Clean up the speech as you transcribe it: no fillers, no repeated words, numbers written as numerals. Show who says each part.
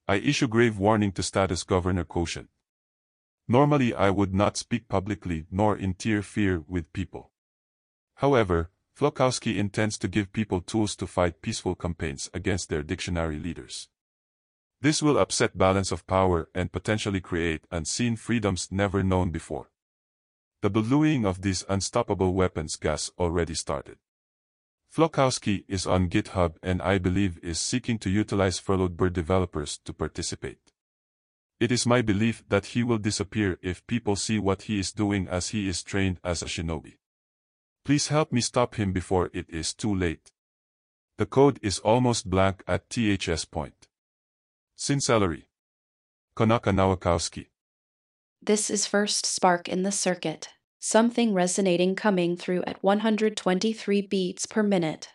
Speaker 1: I issue grave warning to status Governor Quotient. Normally I would not speak publicly nor interfere with people. However, Flokowski intends to give people tools to fight peaceful campaigns against their dictionary leaders. This will upset balance of power and potentially create unseen freedoms never known before. The ballooning of these unstoppable weapons gas already started. Flokowski is on GitHub and I believe is seeking to utilize furloughed bird developers to participate. It is my belief that he will disappear if people see what he is doing as he is trained as a shinobi. Please help me stop him before it is too late. The code is almost blank at THS point. Sincerely. Konaka Nowakowski.
Speaker 2: This is first spark in the circuit. Something resonating coming through at 123 beats per minute.